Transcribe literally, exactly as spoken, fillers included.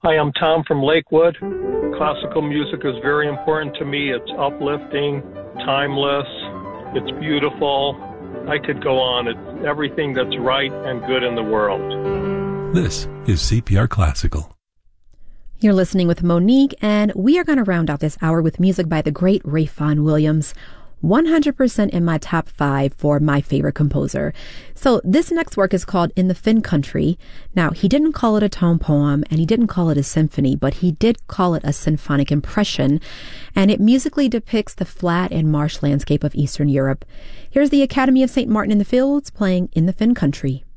Hi, I'm Tom from Lakewood. Classical music is very important to me. It's uplifting, timeless, it's beautiful. I could go on. It's everything that's right and good in the world. This is C P R Classical. You're listening with Monique, and we are going to round out this hour with music by the great Ralph Vaughan Williams. one hundred percent in my top five for my favorite composer. So this next work is called In the Finn Country. Now, he didn't call it a tone poem and he didn't call it a symphony, but he did call it a symphonic impression. And it musically depicts the flat and marsh landscape of Eastern Europe. Here's the Academy of Saint Martin in the Fields playing In the Finn Country.